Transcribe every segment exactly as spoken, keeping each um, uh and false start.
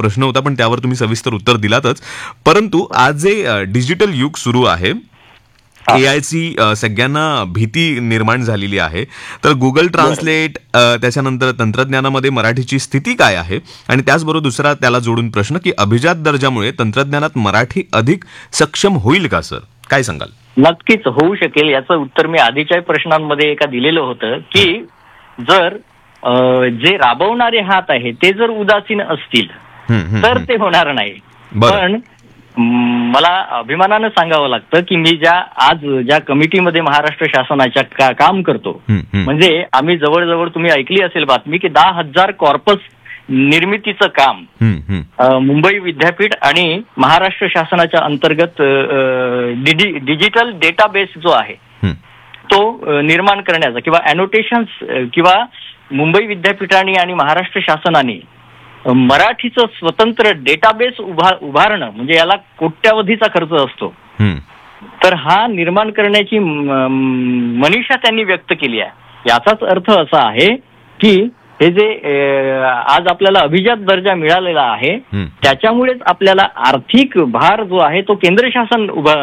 प्रश्न होता, पण त्यावर तुम्ही सविस्तर उत्तर दिलातच. परंतु आज जे डिजिटल युग सुरू आहे, ए आयची सगळ्यांना भीती निर्माण झालेली आहे, तर गुगल ट्रान्सलेट, त्याच्यानंतर तंत्रज्ञानामध्ये मराठीची स्थिती काय आहे, आणि त्याचबरोबर दुसरा त्याला जोडून प्रश्न की अभिजात दर्जामुळे तंत्रज्ञानात मराठी अधिक सक्षम होईल का सर? काय सांगाल? नक्कीच होऊ शकेल. याचं उत्तर मी आधीच्या प्रश्नांमध्ये एका दिलेलं होतं की जर जे राबवणारे हात आहे ते जर उदासीन असतील तर ते होणार नाही. पण मला अभिमानानं सांगावं लागतं की मी ज्या आज ज्या कमिटीमध्ये महाराष्ट्र शासनाच्या का, काम करतो, म्हणजे आम्ही जवळजवळ तुम्ही ऐकली असेल बातमी की दहा हजार कॉर्पस निर्मितीचं काम मुंबई विद्यापीठ आणि महाराष्ट्र शासनाच्या अंतर्गत डिजिटल डेटाबेस जो आहे तो निर्माण करण्याचा किंवा अॅनोटेशन्स किंवा मुंबई विद्यापीठाने आणि महाराष्ट्र शासनाने मराठीचं स्वतंत्र डेटाबेस उभा उभारणं म्हणजे याला कोट्यावधीचा खर्च असतो. तर हा निर्माण करण्याची मनीषा त्यांनी व्यक्त केली आहे. याचाच अर्थ असा आहे की हे जे आज आपल्याला अभिजात दर्जा मिळालेला आहे त्याच्यामुळेच आपल्याला आर्थिक भार जो आहे तो केंद्र शासन उभा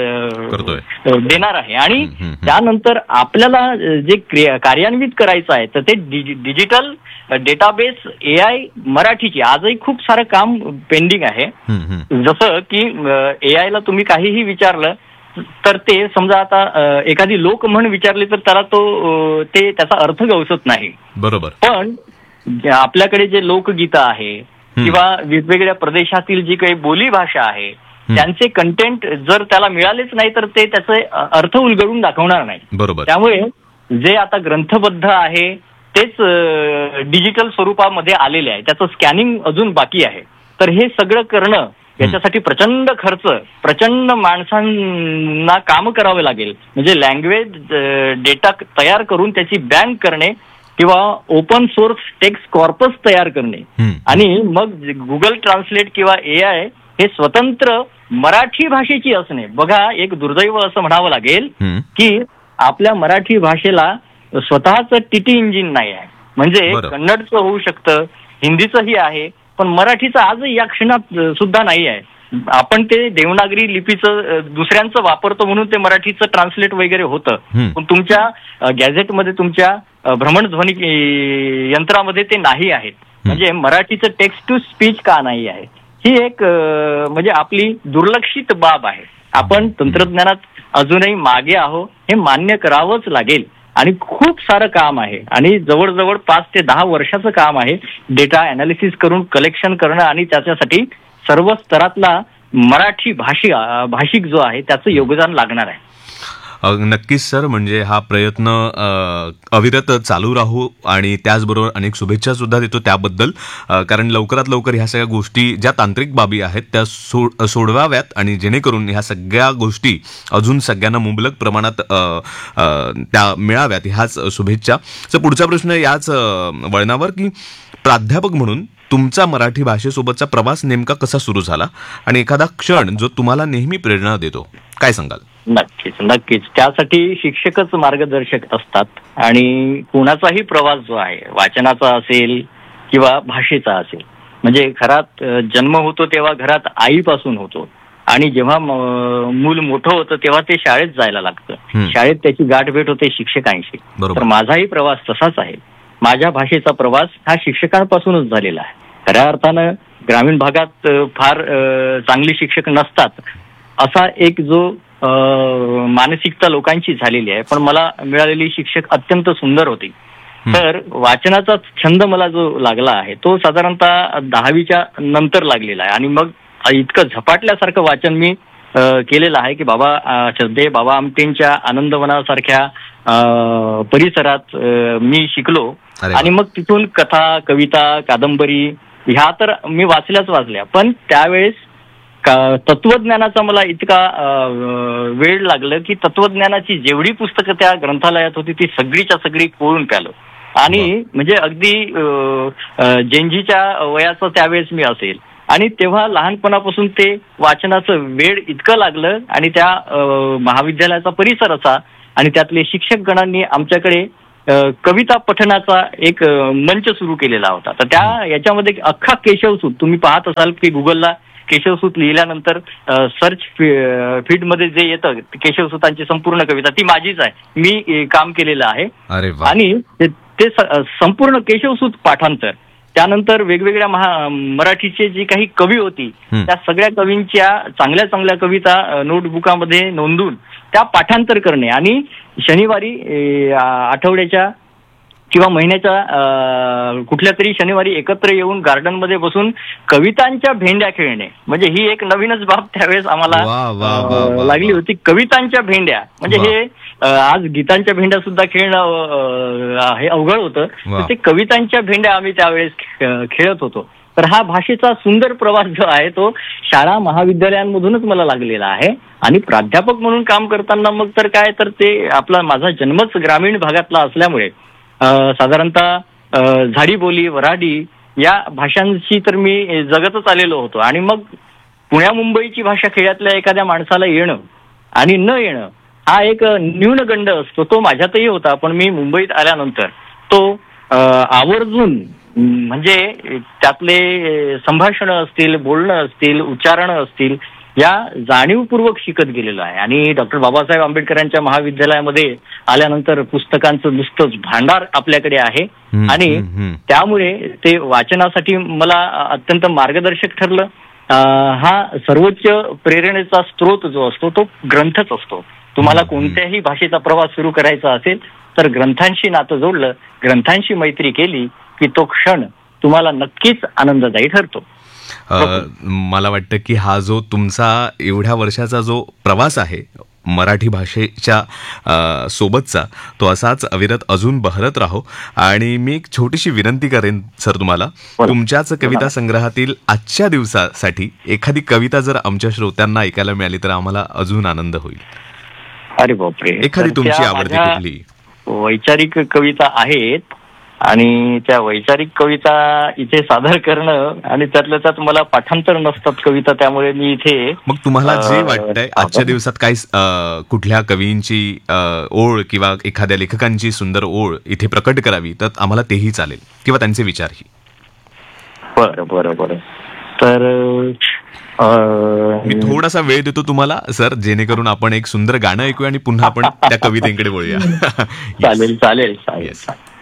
देणार आहे. आणि त्यानंतर आपल्याला जे कार्यान्वित करायचं आहे तर ते डिजिटल डेटाबेस ए आय मराठीची आजही खूप सारं काम पेंडिंग आहे. जसं की ए आय ला तुम्ही काहीही विचारलं तर ते समजा आता एखादी लोक म्हण विचारली तर त्याला तो ते त्याचा अर्थ गवसत नाही. बरोबर. पण आपल्याकडे जे लोकगीतं आहे किंवा वेगवेगळ्या प्रदेशातील जी काही बोली भाषा आहे त्यांचे कंटेंट जर त्याला मिळालेच नाही तर ते त्याचे अर्थ उलगडून दाखवणार नाही. बरोबर. त्यामुळे जे आता ग्रंथबद्ध आहे तेच डिजिटल स्वरूपामध्ये आलेले आहे, त्याचं स्कॅनिंग अजून बाकी आहे. तर हे सगळं करणं याच्यासाठी प्रचंड खर्च, प्रचंड माणसांना काम करावे लागेल. म्हणजे लँग्वेज डेटा तयार करून त्याची बँक करणे किंवा ओपन सोर्स टेक्स्ट कॉर्पस तयार करणे आणि मग गुगल ट्रान्सलेट किंवा ए आय हे स्वतंत्र मराठी भाषेची असणे. बघा, एक दुर्दैव असं म्हणावं लागेल की आपल्या मराठी भाषेला स्वतःच टीटी इंजिन नाही आहे. म्हणजे कन्नडचं होऊ शकतं, हिंदीचंही आहे, पण मराठीचं आजही या क्षणात सुद्धा नाही आहे. आपण ते देवनागरी लिपीचं दुसऱ्यांचं वापरतो म्हणून ते मराठीचं ट्रान्सलेट वगैरे होतं, पण तुमच्या गॅझेटमध्ये तुमच्या भ्रमणध्वनी यंत्रामध्ये ते नाही आहेत. म्हणजे मराठीचं टेक्स्ट टू स्पीच का नाही आहे ही एक म्हणजे आपली दुर्लक्षित बाब आहे. आपण तंत्रज्ञानात अजूनही मागे आहो हे मान्य करावंच लागेल. आणि खूप सारं काम आहे आणि जवळजवळ पाच ते दहा वर्षाचं काम आहे डेटा अनालिसिस करून कलेक्शन करणं आणि त्याच्यासाठी सर्व स्तरातला मराठी भाषी भाषिक जो आहे त्याचं योगदान लागणार आहे. नक्कीच सर, म्हणजे हा प्रयत्न अविरत चालू राहू आणि त्याचबरोबर अनेक शुभेच्छा सुद्धा देतो त्याबद्दल, कारण लवकरात लवकर ह्या सगळ्या गोष्टी ज्या तांत्रिक बाबी आहेत त्या सोड सोडवाव्यात आणि जेणेकरून ह्या सगळ्या गोष्टी अजून सगळ्यांना मुबलक प्रमाणात त्या मिळाव्यात, ह्याच शुभेच्छा. तर पुढचा प्रश्न याच वळणावर की प्राध्यापक म्हणून तुमचा मराठी भाषेसोबतचा प्रवास नेमका कसा सुरू झाला आणि एखादा क्षण जो तुम्हाला नेहमी प्रेरणा देतो, काय सांगाल? नक्कीच नक्कीच त्यासाठी शिक्षकच मार्गदर्शक असतात. आणि कुणाचाही प्रवास जो आहे वाचनाचा असेल किंवा भाषेचा असेल, म्हणजे घरात जन्म होतो तेव्हा घरात आईपासून होतो आणि जेव्हा मूल मोठं होतं तेव्हा ते शाळेत जायला लागतं, शाळेत त्याची गाठ भेट होते शिक्षकांशी. तर माझाही प्रवास तसाच आहे. माझ्या भाषेचा प्रवास हा शिक्षकांपासूनच झालेला आहे. खऱ्या अर्थानं ग्रामीण भागात फार चांगले शिक्षक नसतात असा एक जो मानसिकता लोकांची झालेली आहे, पण मला मिळालेली शिक्षक अत्यंत सुंदर होती. तर वाचनाचा छंद मला जो लागला आहे तो साधारणतः दहावीच्या नंतर लागलेला आहे आणि मग इतकं झपाटल्यासारखं वाचन मी केलेलं आहे की बाबा श्रद्धे बाबा आमटेंच्या आनंदवनासारख्या परिसरात मी शिकलो आणि मग तिथून कथा, कविता, कादंबरी ह्या तर मी वाचल्याच वाचल्या, पण त्यावेळेस तत्वज्ञानाचा मला इतका वेळ लागलं की तत्वज्ञानाची जेवढी पुस्तकं त्या ग्रंथालयात होती ती सगळीच्या सगळी कोळून प्यालो. आणि म्हणजे अगदी जेंजीच्या वयाचं त्यावेळेस मी असेल आणि तेव्हा लहानपणापासून ते वाचनाचं वेळ इतकं लागलं आणि त्या महाविद्यालयाचा परिसर असा आणि त्यातले शिक्षक गणांनी आमच्याकडे अ, कविता पठणाचा एक अ, मंच सुरू केलेला होता. तर त्या याच्यामध्ये अख्खा केशवसूत तुम्ही पाहत असाल की गुगलला केशवसूत लिहिल्यानंतर सर्च फीडमध्ये जे येतं केशवसूतांची संपूर्ण कविता ती माझीच आहे, मी अ, काम केलेलं आहे. अरे वा. आणि ते ते स- संपूर्ण केशवसूत पाठांतर, त्यानंतर वेगवेगळ्या महा मराठीचे जी काही कवी होती हं. त्या सगळ्या कवींच्या चांगल्या चांगल्या कविता अ, नोटबुकामध्ये नोंदवून त्या पाठांतर करणे आणि शनिवारी अ, आठवड्याच्या किंवा महिन्याच्या अ, कुठल्या तरी शनिवारी एकत्र येऊन गार्डनमध्ये बसून कवितांच्या भेंड्या खेळणे, म्हणजे ही एक नवीनच बाब त्यावेळेस आम्हाला वा, वा, वा, अ, वा, लागली वा. होती. कवितांच्या भेंड्या म्हणजे वा. हे अ, आज गीतांच्या भेंड्या सुद्धा खेळणं अ, हे अवघड होतं. वा. तर ते कवितांच्या भेंड्या आम्ही त्यावेळेस खे- खेळत होतो. तर हा भाषेचा सुंदर प्रवास जो आहे तो शाळा महाविद्यालयांमधूनच मला लागलेला आहे. आणि प्राध्यापक म्हणून काम करताना मग तर काय, तर ते आपला माझा जन्मच ग्रामीण भागातला असल्यामुळे अ, साधारणतः अ, झाडी बोली वऱ्हाडी या भाषांशी तर मी जगतच आलेलो होतो. आणि मग पुण्या मुंबईची भाषा खेड्यातल्या एखाद्या माणसाला येणं आणि न येणं हा एक न्यूनगंड असतो, तो माझ्यातही होता. पण मी मुंबईत आल्यानंतर तो अ, आवर्जून म, म्हणजे त्यातले संभाषणं असतील, बोलणं असतील, उच्चारणं असतील या जाणीवपूर्वक शिकत गेलेलो आहे. आणि डॉक्टर बाबासाहेब आंबेडकरांच्या महाविद्यालयामध्ये आल्यानंतर पुस्तकांचं नुसतंच भांडार आपल्याकडे आहे. हम्म, आणि हम्म, हम्म. त्यामुळे ते वाचनासाठी मला अत्यंत मार्गदर्शक ठरलं. अं, हा सर्वोच्च प्रेरणेचा स्रोत जो असतो तो ग्रंथच असतो. तुम्हाला हम्म. कोणत्याही भाषेचा प्रवास सुरू करायचा असेल तर ग्रंथांशी नातं जोडलं, ग्रंथांशी मैत्री केली की तो क्षण तुम्हाला नक्कीच आनंददायी ठरतो. अ, मला वाटतं की हा जो तुमचा एवढ्या वर्षाचा जो प्रवास आहे मराठी भाषेच्या अ, सोबतचा, तो असाच अविरत अजून बहरत राहो. आणि मी एक छोटीशी विनंती करेन सर तुम्हाला, बोला. तुमच्याच कविता बोला. संग्रहातील आजच्या दिवसासाठी एखादी कविता जर आमच्या श्रोत्यांना ऐकायला मिळाली तर आम्हाला अजून आनंद होईल. अरे बापरे. एखादी तर तुमची त्या आवडती माझ्या कुठली? वैचारिक कविता आहेत आणि त्या वैचारिक कविता इथे सादर करणं आणि त्यातल्या त्यात मला पाठांतर नसतात कविता, त्यामुळे मी इथे मग तुम्हाला जे अ, वाटतंय आजच्या दिवसात काही अ, कुठल्या कवींची अ, ओळ किंवा एखाद्या लेखकांची सुंदर ओळ इथे प्रकट करावी तर आम्हाला तेही चालेल, किंवा त्यांचे विचारही. बरं बरं बरं. तर अ, मी थोडासा वेळ देतो तुम्हाला सर, जेणेकरून आपण एक सुंदर गाणं ऐकूया आणि पुन्हा आपण त्या कवितेकडे वळूया. Yes. चालेल चालेल चालेल Yes.